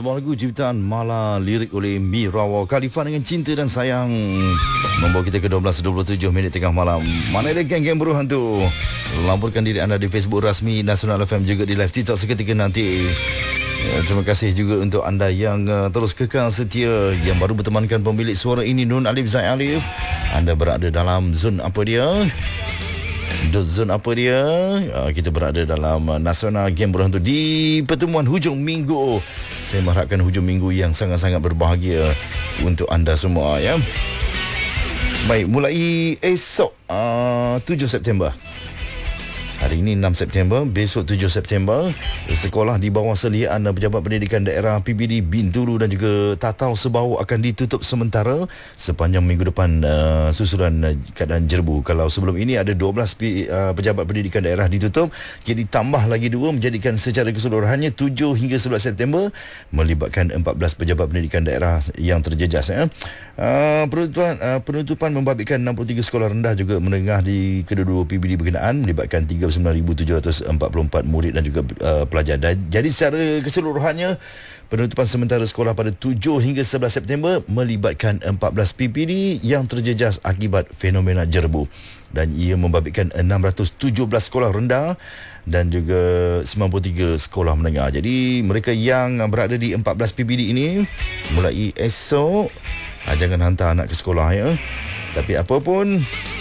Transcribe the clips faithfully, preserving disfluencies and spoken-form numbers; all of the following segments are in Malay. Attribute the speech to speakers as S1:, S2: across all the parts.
S1: sebuah lagu ciptaan Mala, lirik oleh Mirawa Khalifa dengan Cinta dan Sayang, membawa kita ke dua belas dua puluh tujuh minit tengah malam. Mana ada geng-geng buruh hantu. Laporkan diri anda di Facebook rasmi Nasional F M, juga di live TikTok seketika nanti. Ya, terima kasih juga untuk anda yang uh, terus kekal setia, yang baru bertemankan pemilik suara ini, Nun Alif Zaid Alif. Anda berada dalam zon apa dia? Zon apa dia? Uh, kita berada dalam uh, Nasional Game Berhantu di pertemuan hujung minggu. Saya mengharapkan hujung minggu yang sangat-sangat berbahagia untuk anda semua, ya. Baik, mulai esok uh, tujuh September. Hari ini enam September, besok tujuh September, sekolah di bawah seliaan Pejabat Pendidikan Daerah P B D Bintulu dan juga Tatau Sebau akan ditutup sementara sepanjang minggu depan, uh, susulan uh, keadaan jerbu. Kalau sebelum ini ada dua belas P, uh, Pejabat Pendidikan Daerah ditutup, kini tambah lagi dua, menjadikan secara keseluruhannya tujuh hingga sebelas September, melibatkan empat belas Pejabat Pendidikan Daerah yang terjejas. Ya. Uh, penutupan, uh, penutupan membabitkan enam puluh tiga sekolah rendah juga menengah di kedua-dua P B D berkenaan, melibatkan tiga puluh sembilan ribu tujuh ratus empat puluh empat murid dan juga uh, pelajar. Jadi secara keseluruhannya, penutupan sementara sekolah pada tujuh hingga sebelas September melibatkan empat belas P P D yang terjejas akibat fenomena jerbu, dan ia membabitkan enam ratus tujuh belas sekolah rendah dan juga sembilan puluh tiga sekolah menengah. Jadi mereka yang berada di empat belas P P D ini, mulai esok uh, jangan hantar anak ke sekolah, ya. Tapi apapun,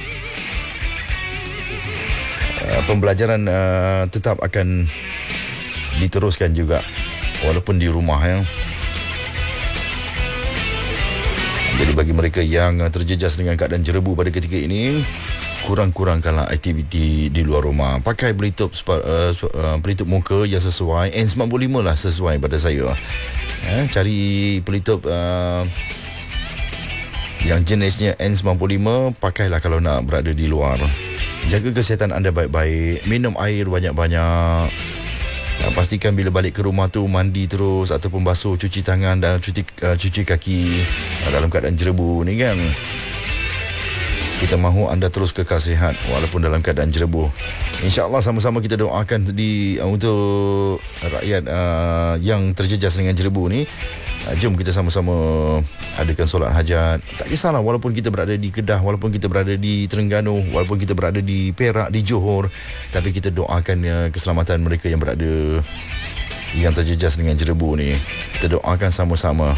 S1: Uh, pembelajaran uh, tetap akan diteruskan juga walaupun di rumah, ya. Jadi bagi mereka yang uh, terjejas dengan keadaan jerebu pada ketika ini, kurang-kurangkanlah aktiviti di luar rumah. Pakai pelitup uh, uh, pelitup muka yang sesuai. N sembilan puluh lima lah sesuai pada saya. Uh, cari pelitup uh, yang jenisnya N sembilan puluh lima, pakailah kalau nak berada di luar. Jaga kesihatan anda baik-baik, minum air banyak-banyak. Uh, pastikan bila balik ke rumah tu mandi terus ataupun basuh, cuci tangan dan cuci uh, cuci kaki uh, dalam keadaan jerebu ni, kan. Kita mahu anda terus kekal sihat walaupun dalam keadaan jerebu. InsyaAllah sama-sama kita doakan di uh, untuk rakyat uh, yang terjejas dengan jerebu ni. Uh, jom kita sama-sama adakan solat hajat. Tak kisahlah, walaupun kita berada di Kedah, walaupun kita berada di Terengganu, walaupun kita berada di Perak, di Johor, tapi kita doakan uh, keselamatan mereka yang berada, yang terjejas dengan jerebu ni. Kita doakan sama-sama.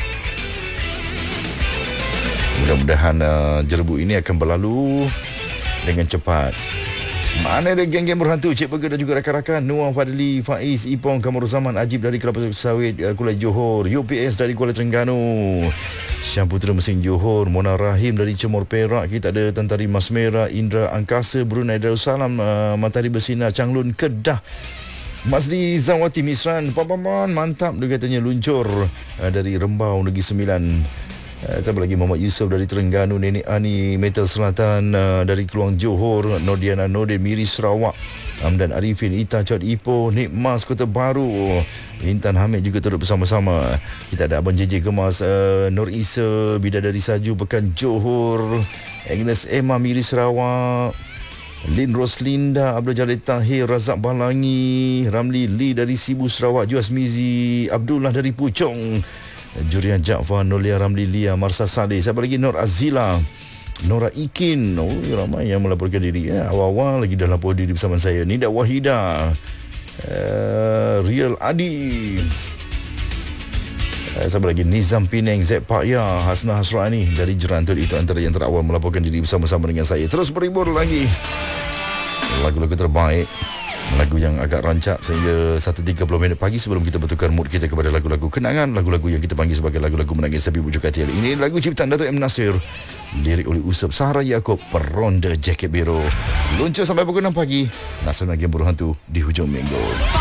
S1: Mudah-mudahan uh, jerebu ini akan berlalu dengan cepat. Mana ada geng-geng berhantu, Cik Burger dan juga rakan-rakan. Noah Fadli, Faiz, Ipong, Kamarul Zaman, Ajib dari Kelapa Sawit, uh, Kuala Johor, U P S dari Kuala Terengganu, Syam Putra Mesin Johor, Mona Rahim dari Cemor Perak. Kita ada Tantari Mas Merah, Indra Angkasa, Brunei Darussalam, uh, Matahari Bersinar, Changlun, Kedah. Masdi Zawati Misran, Papaman, mantap dia katanya, luncur uh, dari Rembau Negeri Sembilan. Uh, siapa lagi? Muhammad Yusof dari Terengganu, Nenek Ani Metal Selatan, uh, dari Keluang Johor, Nordiana Nordin Miri Sarawak, Amdan Arifin Ita Cot Ipoh, Nik Mas Kota Baru, Intan Hamid juga turut bersama-sama. Kita ada Abang J J Gemas, uh, Nur Isa Bidadari Saju Pekan Johor, Agnes Emma Miri Sarawak, Lin Roslinda, Abdul Jalil Tahir, Razak Balangi, Ramli Lee dari Sibu Sarawak, Juas Mizi, Abdullah dari Puchong, Jurian Jaafar, Nolia Ramli Lia, Marsa Saleh. Siapa lagi? Nur Azila, Nora Ikin. Oh, ramai yang melaporkan diri, ya. Awal-awal lagi dah lapor diri bersama saya. Nida Wahida, uh, Real Adi, uh, siapa lagi? Nizam Pineng, Zek Pakya, Hasna Hasrani dari Jerantul. Itu antara yang terawal melaporkan diri bersama-sama dengan saya. Terus berhibur lagi lagu-lagu terbaik, lagu yang agak rancak sehingga satu tiga puluh minit pagi sebelum kita bertukar mood kita kepada lagu-lagu kenangan, lagu-lagu yang kita panggil sebagai lagu-lagu menangis tapi bujuk hati. Ini lagu ciptaan Datuk M. Nasir, lirik oleh Usop Sahara Yaakob, Peronda Jaket Biru. Luncur sampai pukul enam pagi. Nasional Game Berhantu di hujung minggu.